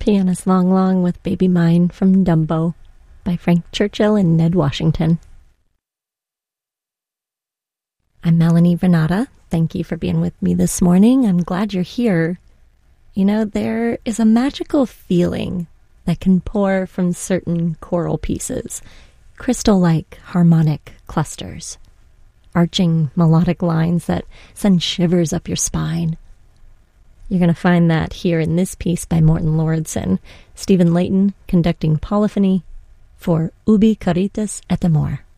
Pianist Long Long with Baby Mine from Dumbo by Frank Churchill and Ned Washington. I'm Melanie Vernata. Thank you for being with me this morning. I'm glad you're here. You know, there is a magical feeling that can pour from certain choral pieces, crystal-like harmonic clusters, arching melodic lines that send shivers up your spine. You're going to find that here in this piece by Morton Lauridsen, Stephen Layton conducting polyphony for Ubi Caritas et Amor.